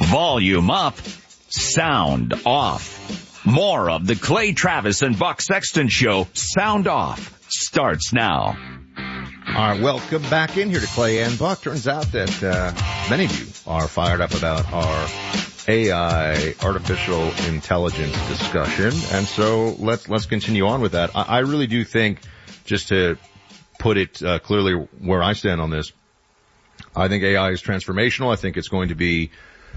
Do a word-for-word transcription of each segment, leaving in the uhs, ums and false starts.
Volume up, sound off. More of the Clay Travis and Buck Sexton Show, Sound Off, starts now. All right, welcome back in here to Clay and Buck. Turns out that uh, many of you are fired up about our A I, artificial intelligence discussion, and so let's let's continue on with that. I, I really do think, just to put it uh, clearly where I stand on this, I think A I is transformational. I think it's going to be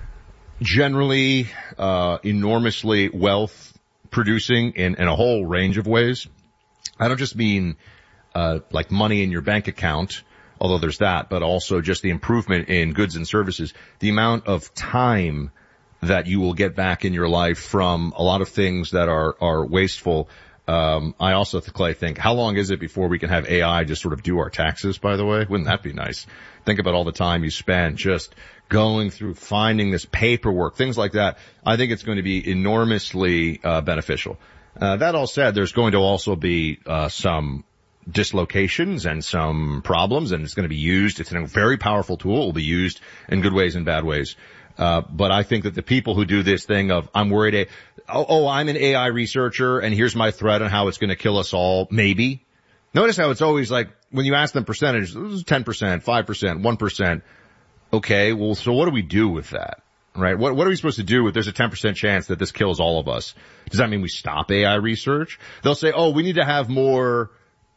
generally uh enormously wealth producing in, in a whole range of ways. I don't just mean uh like money in your bank account, although there's that, but also just the improvement in goods and services. The amount of time that you will get back in your life from a lot of things that are are wasteful. Um I also, Clay, think, how long is it before we can have A I just sort of do our taxes, by the way? Wouldn't that be nice? Think about all the time you spend just going through finding this paperwork, things like that. I think it's going to be enormously uh, beneficial. Uh, that all said, there's going to also be uh, some dislocations and some problems, and it's going to be used. It's a very powerful tool. It will be used in good ways and bad ways. Uh, but I think that the people who do this thing of, I'm worried, a, oh, oh, I'm an A I researcher, and here's my threat on how it's going to kill us all, maybe. Notice how it's always like, when you ask them percentage, ten percent, five percent, one percent. Okay, well, so what do we do with that, right? What, what are we supposed to do if there's a ten percent chance that this kills all of us? Does that mean we stop A I research? They'll say, oh, we need to have more,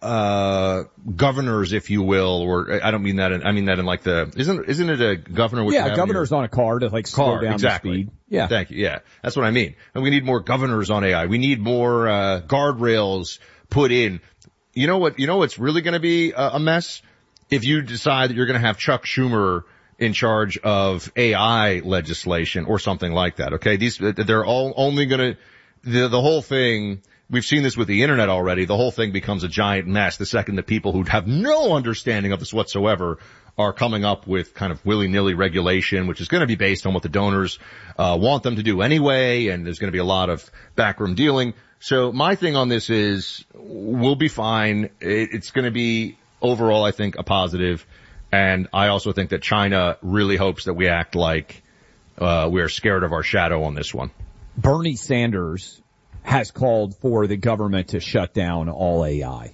uh, governors, if you will, or I don't mean that in, I mean that in like the, isn't, isn't it a governor? With yeah, governor's your, on a card to like slow card, down exactly. the speed. Yeah. Thank you. Yeah. That's what I mean. And we need more governors on A I. We need more, uh, guardrails put in. You know what, you know what's really going to be a, a mess? If you decide that you're going to have Chuck Schumer in charge of A I legislation or something like that, okay? These, they're all only gonna, the, the whole thing, we've seen this with the internet already, the whole thing becomes a giant mess the second that people who have no understanding of this whatsoever are coming up with kind of willy-nilly regulation, which is gonna be based on what the donors, uh, want them to do anyway, and there's gonna be a lot of backroom dealing. So my thing on this is, we'll be fine. It, it's gonna be overall, I think, a positive. And I also think that China really hopes that we act like uh we are scared of our shadow on this one. Bernie Sanders has called for the government to shut down all A I.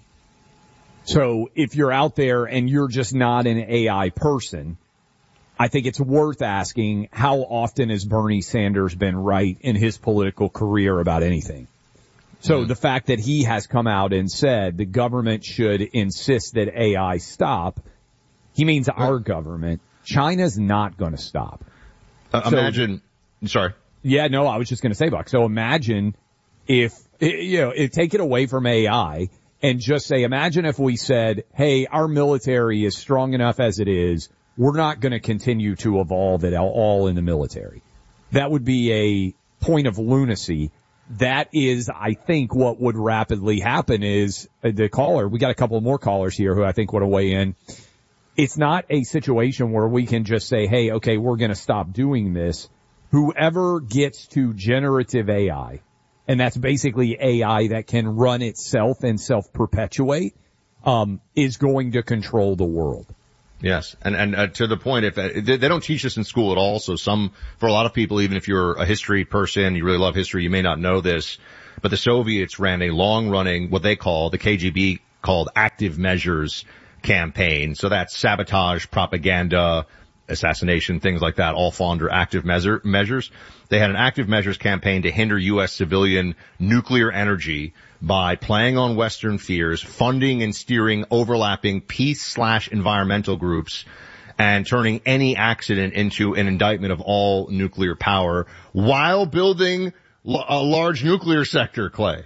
So if you're out there and you're just not an A I person, I think it's worth asking, how often has Bernie Sanders been right in his political career about anything? So mm-hmm. the fact that he has come out and said the government should insist that A I stop, he means our government. China's not going to stop. Uh, so, imagine, sorry. Yeah, no, I was just going to say, Buck. So imagine if, you know, if, take it away from A I and just say, imagine if we said, hey, our military is strong enough as it is. We're not going to continue to evolve it all in the military. That would be a point of lunacy. That is, I think, what would rapidly happen is uh, the caller, we got a couple more callers here who I think want to weigh in. It's not a situation where we can just say, hey, okay, we're going to stop doing this. Whoever gets to generative A I, and that's basically A I that can run itself and self-perpetuate, um, is going to control the world. Yes, and and uh, to the point, if uh, they, they don't teach this in school at all, so some, for a lot of people, even if you're a history person, you really love history, you may not know this, but the Soviets ran a long-running, what they call, the K G B called active measures campaign. So that's sabotage, propaganda, assassination, things like that, all fall under active measure, measures. They had an active measures campaign to hinder U S civilian nuclear energy by playing on Western fears, funding and steering overlapping peace slash environmental groups, and turning any accident into an indictment of all nuclear power while building l- a large nuclear sector, Clay.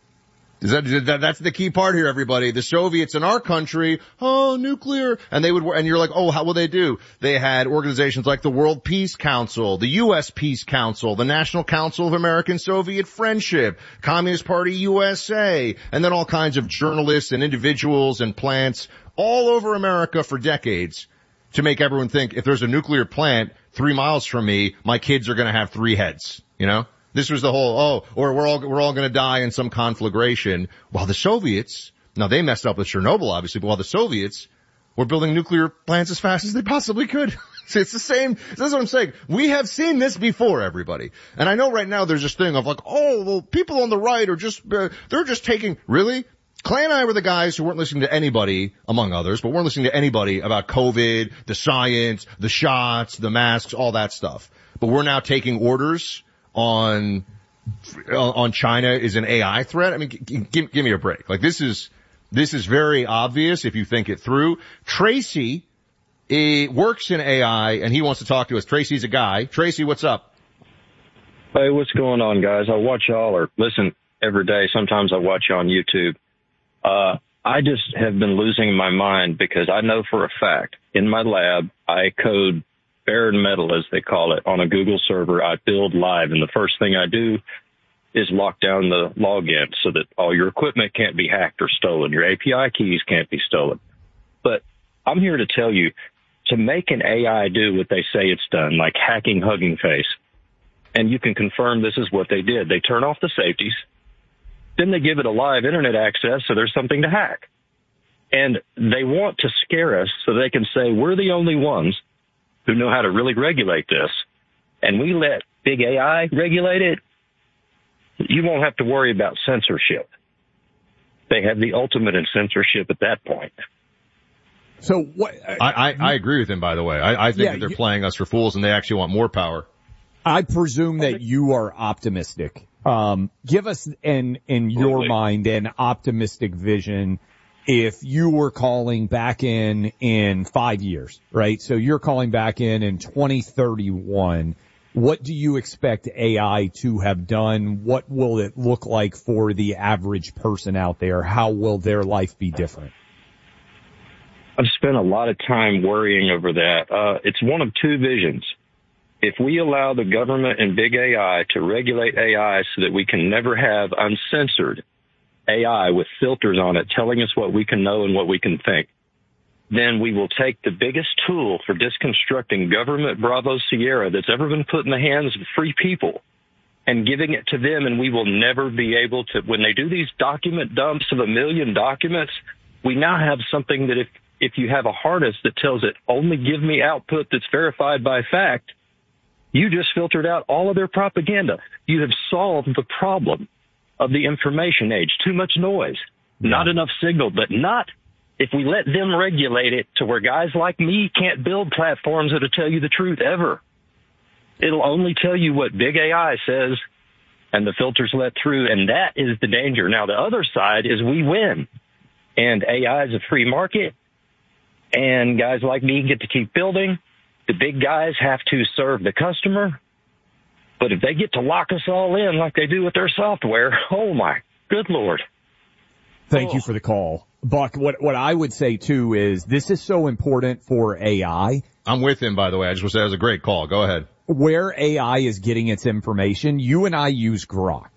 Is that, that, that's the key part here, everybody. The Soviets in our country, oh, nuclear, and they would, and you're like, oh, how will they do? They had organizations like the World Peace Council, the U S Peace Council, the National Council of American-Soviet Friendship, Communist Party U S A, and then all kinds of journalists and individuals and plants all over America for decades to make everyone think if there's a nuclear plant three miles from me, my kids are going to have three heads, you know? This was the whole, oh, or we're all, we're all going to die in some conflagration. While the Soviets, now they messed up with Chernobyl, obviously, but while the Soviets were building nuclear plants as fast as they possibly could. It's the same. That's what I'm saying. We have seen this before, everybody. And I know right now there's this thing of like, oh, well, people on the right are just, uh, they're just taking, really? Clay and I were the guys who weren't listening to anybody, among others, but weren't listening to anybody about COVID, the science, the shots, the masks, all that stuff. But we're now taking orders on, on China is an A I threat. I mean, g- give, give me a break. Like this is, this is very obvious if you think it through. Tracy, he works in A I, and he wants to talk to us. Tracy's a guy. Tracy, what's up? Hey, what's going on, guys? I watch y'all or listen every day. Sometimes I watch you on YouTube. Uh, I just have been losing my mind because I know for a fact in my lab, I code bare metal, as they call it, on a Google server. I build live, and the first thing I do is lock down the login so that all your equipment can't be hacked or stolen. Your A P I keys can't be stolen. But I'm here to tell you, to make an A I do what they say it's done, like hacking Hugging Face, and you can confirm this is what they did. They turn off the safeties, then they give it a live internet access so there's something to hack. And they want to scare us so they can say we're the only ones who know how to really regulate this, and we let big A I regulate it. You won't have to worry about censorship. They have the ultimate in censorship at that point. So what? I, I, I agree with him, by the way. I, I think yeah, that they're you, playing us for fools and they actually want more power. I presume that you are optimistic. Um, give us, in, in your Really? mind, an optimistic vision if you were calling back in in five years, right? So you're calling back in in twenty thirty-one. What do you expect A I to have done? What will it look like for the average person out there? How will their life be different? I've spent a lot of time worrying over that. Uh, it's one of two visions. If we allow the government and big A I to regulate A I so that we can never have uncensored A I with filters on it telling us what we can know and what we can think, then we will take the biggest tool for disconstructing government Bravo Sierra that's ever been put in the hands of free people and giving it to them, and we will never be able to, when they do these document dumps of a million documents, we now have something that if If you have a harness that tells it, only give me output that's verified by fact, you just filtered out all of their propaganda. You have solved the problem of the information age. Too much noise, yeah. Not enough signal, but not if we let them regulate it to where guys like me can't build platforms that'll tell you the truth ever. It'll only tell you what big A I says and the filters let through, and that is the danger. Now, the other side is we win, and A I is a free market. And guys like me get to keep building. The big guys have to serve the customer. But if they get to lock us all in like they do with their software, oh, my good Lord. Thank oh. you for the call. Buck, what, what I would say, too, is this is so important for A I. I'm with him, by the way. I just want to say that was a great call. Go ahead. Where A I is getting its information, you and I use Grok.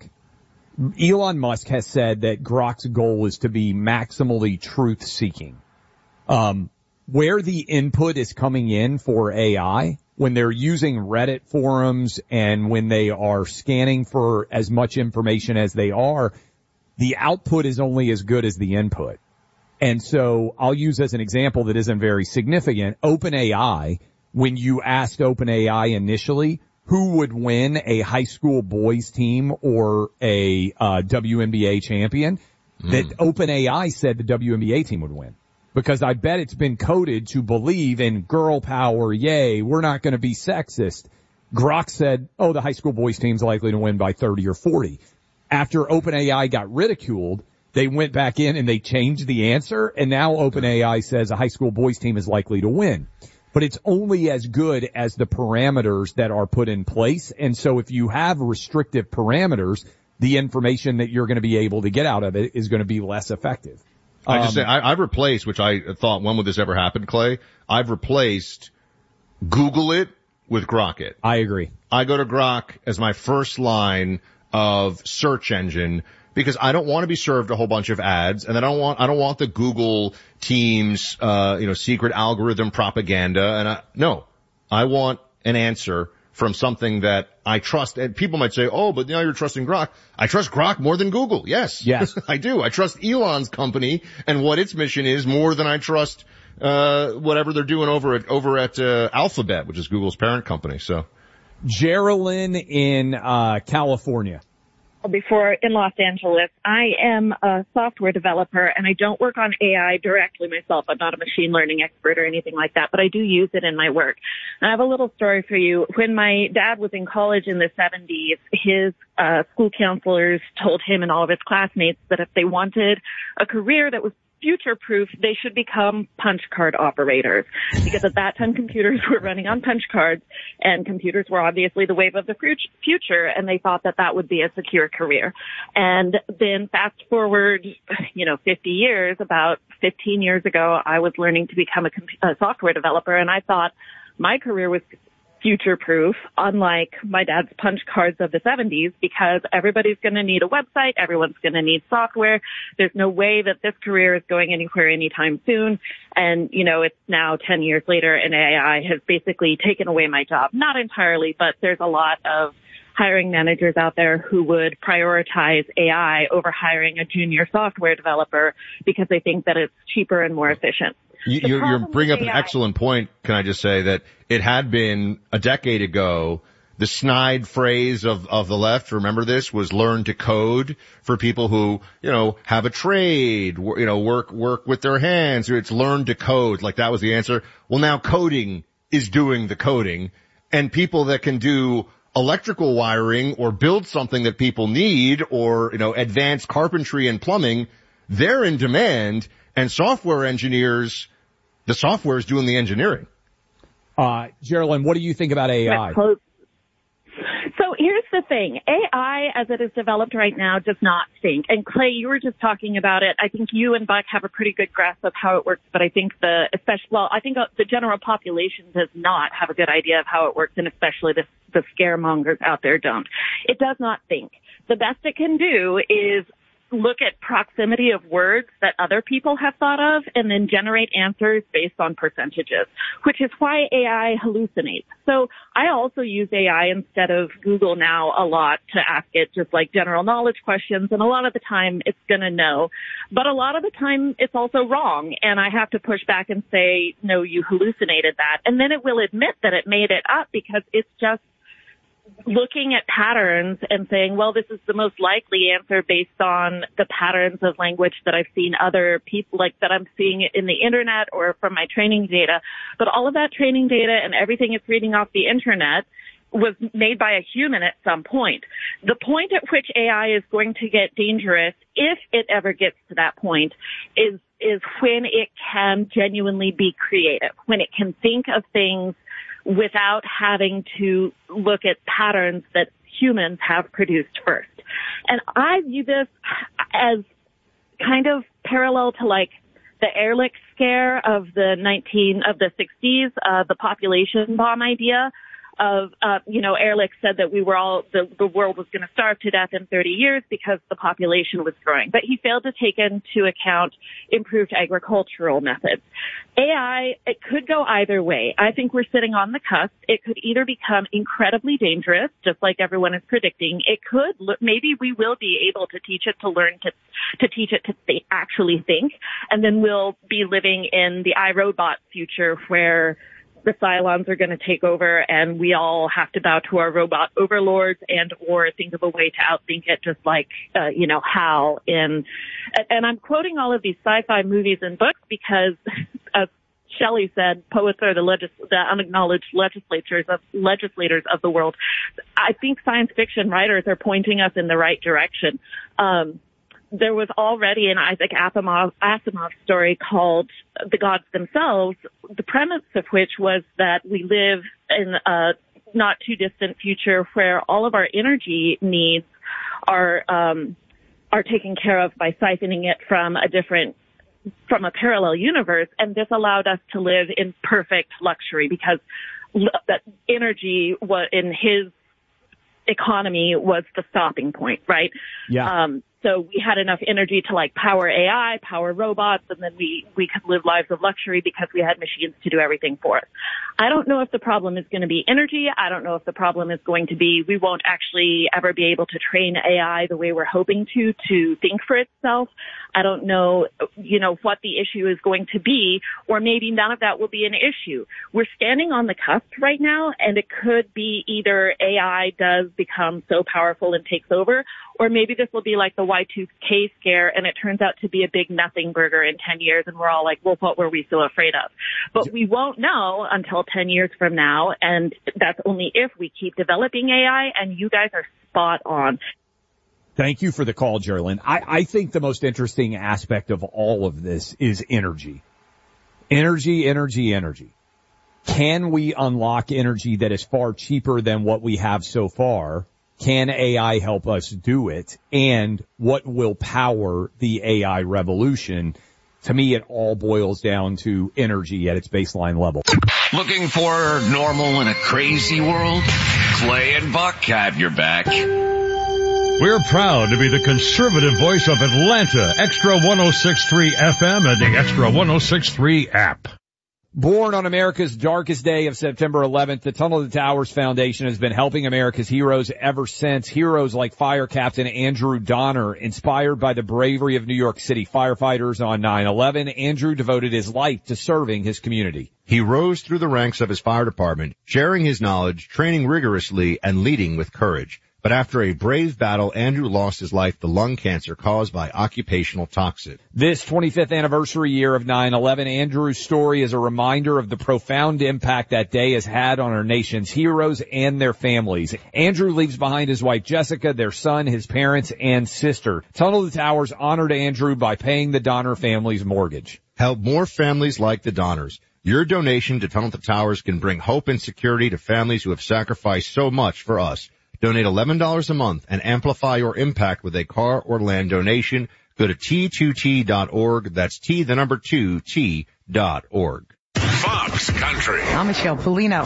Elon Musk has said that Grok's goal is to be maximally truth-seeking. Um, where the input is coming in for A I, when they're using Reddit forums and when they are scanning for as much information as they are, the output is only as good as the input. And so I'll use as an example that isn't very significant, OpenAI, when you asked OpenAI initially who would win, a high school boys team or a uh, W N B A champion, mm. that OpenAI said the W N B A team would win. Because I bet it's been coded to believe in girl power, yay, we're not going to be sexist. Grok said, oh, the high school boys team's likely to win by thirty or forty. After OpenAI got ridiculed, they went back in and they changed the answer, and now OpenAI says a high school boys team is likely to win. But it's only as good as the parameters that are put in place, and so if you have restrictive parameters, the information that you're going to be able to get out of it is going to be less effective. I just say, I, I've replaced, which I thought, when would this ever happen, Clay? I've replaced Google it with Grok it. I agree. I go to Grok as my first line of search engine because I don't want to be served a whole bunch of ads, and I don't want, I don't want the Google team's, uh, you know, secret algorithm propaganda. And I, no, I want an answer from something that I trust. And people might say, oh, but now you're trusting Grok. I trust Grok more than Google. Yes. Yes. I do. I trust Elon's company and what its mission is more than I trust uh, whatever they're doing over at, over at, uh, Alphabet, which is Google's parent company. So. Geraldine in, uh, California. Before in Los Angeles, I am a software developer and I don't work on A I directly myself. I'm not a machine learning expert or anything like that, but I do use it in my work. And I have a little story for you. When my dad was in college in the seventies, his uh, school counselors told him and all of his classmates that if they wanted a career that was future-proof, they should become punch card operators. Because at that time, computers were running on punch cards, and computers were obviously the wave of the future, and they thought that that would be a secure career. And then fast forward, you know, fifty years, about fifteen years ago, I was learning to become a, comp- a software developer, and I thought my career was future-proof, unlike my dad's punch cards of the seventies, because everybody's going to need a website, everyone's going to need software. There's no way that this career is going anywhere anytime soon. And, you know, it's now ten years later, and A I has basically taken away my job. Not entirely, but there's a lot of hiring managers out there who would prioritize A I over hiring a junior software developer because they think that it's cheaper and more efficient. You, you're, you're bringing up an excellent point. Can I just say that it had been a decade ago, the snide phrase of, of the left, remember this, was learn to code for people who, you know, have a trade, you know, work, work with their hands. It's learn to code. Like that was the answer. Well, now coding is doing the coding, and people that can do electrical wiring or build something that people need, or, you know, advanced carpentry and plumbing, they're in demand. And software engineers, the software is doing the engineering. Uh, Geraldine, what do you think about A I? So here's the thing. A I, as it is developed right now, does not think. And Clay, you were just talking about it. I think you and Buck have a pretty good grasp of how it works, but I think the, especially, well, I think the general population does not have a good idea of how it works, and especially the, the scaremongers out there don't. It does not think. The best it can do is look at proximity of words that other people have thought of and then generate answers based on percentages, which is why A I hallucinates. So I also use A I instead of Google now a lot to ask it just like general knowledge questions, and a lot of the time it's going to know. But a lot of the time it's also wrong, and I have to push back and say, no, you hallucinated that. And then it will admit that it made it up because it's just looking at patterns and saying, well, this is the most likely answer based on the patterns of language that I've seen other people, like that I'm seeing in the internet or from my training data. But all of that training data and everything it's reading off the internet was made by a human at some point. The point at which A I is going to get dangerous, if it ever gets to that point, is, is when it can genuinely be creative, when it can think of things without having to look at patterns that humans have produced first. And I view this as kind of parallel to like the Ehrlich scare of the nineteen, of the sixties, uh, the population bomb idea of, uh, you know, Ehrlich said that we were all, the, the world was going to starve to death in thirty years because the population was growing. But he failed to take into account improved agricultural methods. A I, it could go either way. I think we're sitting on the cusp. It could either become incredibly dangerous, just like everyone is predicting. It could, maybe we will be able to teach it to learn to, to teach it to th- actually think. And then we'll be living in the iRobot future where the Cylons are going to take over and we all have to bow to our robot overlords and or think of a way to outthink it, just like, uh, you know, HAL in, and I'm quoting all of these sci-fi movies and books because, as Shelley said, poets are the, legis- the unacknowledged legislators of, legislators of the world. I think science fiction writers are pointing us in the right direction. Um, There was already an Isaac Asimov, Asimov story called The Gods Themselves, the premise of which was that we live in a not too distant future where all of our energy needs are um, are taken care of by siphoning it from a different, from a parallel universe, and this allowed us to live in perfect luxury because that energy was in his economy was the stopping point, right? Yeah. Um, So we had enough energy to like power A I, power robots, and then we, we could live lives of luxury because we had machines to do everything for us. I don't know if the problem is going to be energy. I don't know if the problem is going to be we won't actually ever be able to train A I the way we're hoping to, to think for itself. I don't know, you know, what the issue is going to be, or maybe none of that will be an issue. We're standing on the cusp right now, and it could be either A I does become so powerful and takes over, or maybe this will be like the Y two K scare, and it turns out to be a big nothing burger in ten years, and we're all like, well, what were we so afraid of? But we won't know until ten years from now, and that's only if we keep developing A I, and you guys are spot on. Thank you for the call, Geraldine. I, I think the most interesting aspect of all of this is energy. Energy, energy, energy. Can we unlock energy that is far cheaper than what we have so far? Can A I help us do it? And what will power the A I revolution? To me, it all boils down to energy at its baseline level. Looking for normal in a crazy world? Clay and Buck have your back. We're proud to be the conservative voice of Atlanta, Extra one oh six point three F M and the Extra one oh six point three app. Born on America's darkest day of September eleventh, the Tunnel to Towers Foundation has been helping America's heroes ever since. Heroes like Fire Captain Andrew Donner, inspired by the bravery of New York City firefighters on nine eleven. Andrew devoted his life to serving his community. He rose through the ranks of his fire department, sharing his knowledge, training rigorously, and leading with courage. But after a brave battle, Andrew lost his life to lung cancer caused by occupational toxin. This twenty-fifth anniversary year of nine eleven, Andrew's story is a reminder of the profound impact that day has had on our nation's heroes and their families. Andrew leaves behind his wife Jessica, their son, his parents, and sister. Tunnel to Towers honored Andrew by paying the Donner family's mortgage. Help more families like the Donners. Your donation to Tunnel to Towers can bring hope and security to families who have sacrificed so much for us. Donate eleven dollars a month and amplify your impact with a car or land donation. Go to T two T dot org. That's T, the number two, T dot org. Fox Country. I'm Michelle Polino.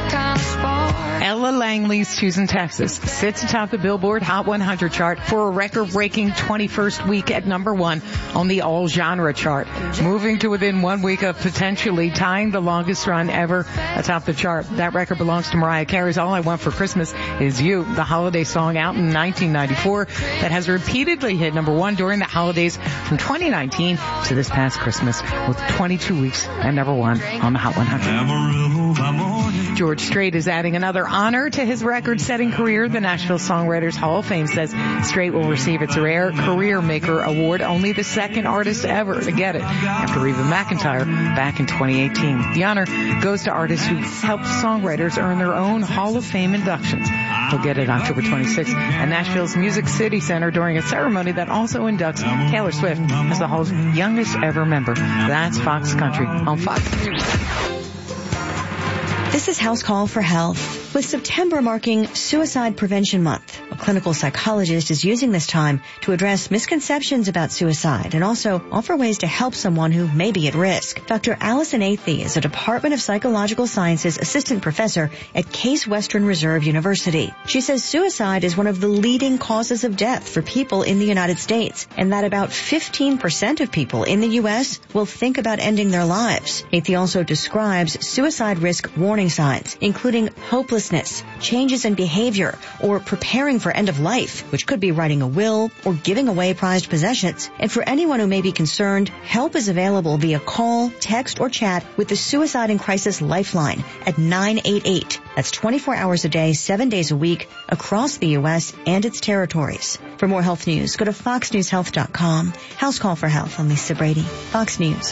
Ella Langley's Houston, Texas sits atop the Billboard Hot one hundred chart for a record-breaking twenty-first week at number one on the all-genre chart, moving to within one week of potentially tying the longest run ever atop the chart. That record belongs to Mariah Carey's All I Want for Christmas Is You, the holiday song out in nineteen ninety-four that has repeatedly hit number one during the holidays from twenty nineteen to this past Christmas, with twenty-two weeks at number one on the Hot one hundred. George Strait is adding another honor to his record-setting career. The Nashville Songwriters Hall of Fame says Strait will receive its rare Career Maker Award, only the second artist ever to get it, after Reba McEntire back in twenty eighteen. The honor goes to artists who helped songwriters earn their own Hall of Fame inductions. He'll get it October twenty-sixth at Nashville's Music City Center during a ceremony that also inducts Taylor Swift as the Hall's youngest ever member. That's Fox Country on Fox News. This is House Call for Health. With September marking Suicide Prevention Month, a clinical psychologist is using this time to address misconceptions about suicide and also offer ways to help someone who may be at risk. Doctor Allison Athey is a Department of Psychological Sciences assistant professor at Case Western Reserve University. She says suicide is one of the leading causes of death for people in the United States, and that about fifteen percent of people in the U S will think about ending their lives. Athey also describes suicide risk warning signs, including hopelessness, changes in behavior, or preparing for end of life, which could be writing a will or giving away prized possessions. And for anyone who may be concerned, help is available via call, text, or chat with the Suicide and Crisis Lifeline at nine eight eight. That's twenty-four hours a day, seven days a week, across the U S and its territories. For more health news, go to fox news health dot com. House Call for Health. I'm Lisa Brady, Fox News.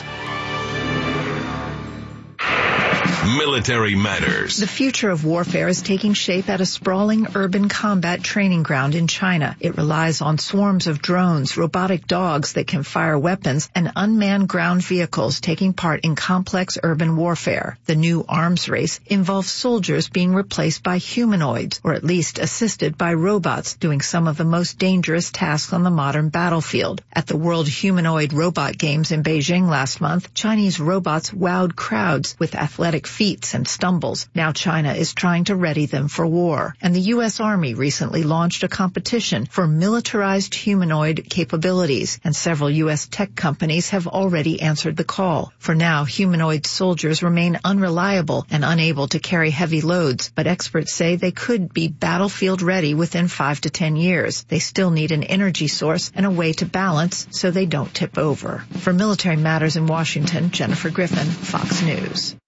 Military Matters. The future of warfare is taking shape at a sprawling urban combat training ground in China. It relies on swarms of drones, robotic dogs that can fire weapons, and unmanned ground vehicles taking part in complex urban warfare. The new arms race involves soldiers being replaced by humanoids, or at least assisted by robots, doing some of the most dangerous tasks on the modern battlefield. At the World Humanoid Robot Games in Beijing last month, Chinese robots wowed crowds with athletic feats defeats and stumbles. Now China is trying to ready them for war. And the U S Army recently launched a competition for militarized humanoid capabilities, and several U S tech companies have already answered the call. For now, humanoid soldiers remain unreliable and unable to carry heavy loads, but experts say they could be battlefield ready within five to ten years. They still need an energy source and a way to balance so they don't tip over. For Military Matters in Washington, Jennifer Griffin, Fox News.